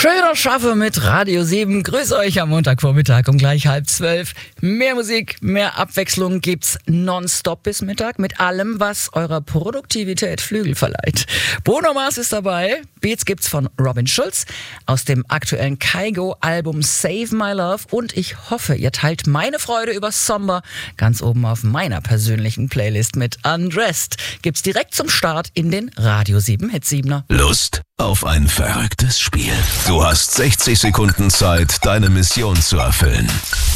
Schöner Schaffe mit Radio 7. Grüß euch am Montagvormittag um gleich 11:30. Mehr Musik, mehr Abwechslung gibt's nonstop bis Mittag mit allem, was eurer Produktivität Flügel verleiht. Bruno Mars ist dabei. Beats gibt's von Robin Schulz aus dem aktuellen Kygo-Album Save My Love. Und ich hoffe, ihr teilt meine Freude über Somber ganz oben auf meiner persönlichen Playlist mit Undressed. Gibt's direkt zum Start in den Radio 7 Hit 7er. Lust auf ein verrücktes Spiel? Du hast 60 Sekunden Zeit, deine Mission zu erfüllen.